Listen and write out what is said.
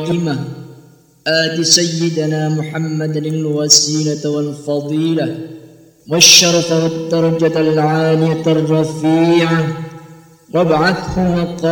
القائمة آت سيدنا محمدا الوسيلة والفضيلة والشرف والدرجة العالية الرفيعة وابعثه مقاما